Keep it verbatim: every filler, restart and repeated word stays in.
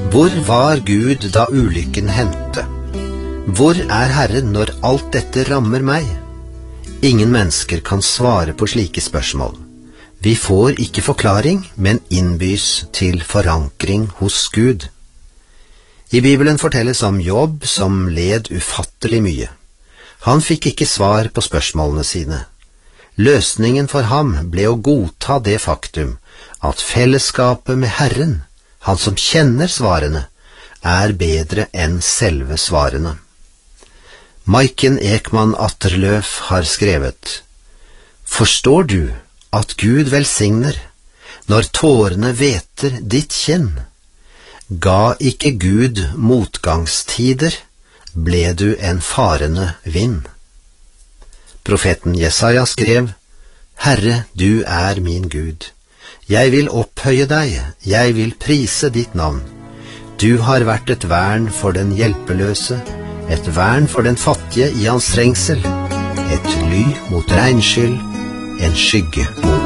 Hvor var Gud da ulykken hendte? Hvor er Herren når alt dette rammer meg? Ingen mennesker kan svare på slike spørsmål. Vi får ikke forklaring, men innbys til forankring hos Gud. I Bibelen fortelles om Jobb som led ufattelig mye. Han fikk ikke svar på spørsmålene sine. Løsningen for ham ble å godta det faktum at fellesskapet med Herren, han som kjenner svarene, er bedre enn selve svarene. Maiken Ekman Atterløf har skrevet: Forstår du at Gud velsigner når tårene hveter ditt kinn? Ga ikke Gud motgangstider, ble du en farende vind. Profeten Jesaja skrev: Herre, du er min Gud. Jeg vil opphøye deg, jeg vil prise ditt navn. Du har vært et vern for den hjelpeløse, et vern for den fattige i hans trengsel, et ly mot regnskyll, en skygge mot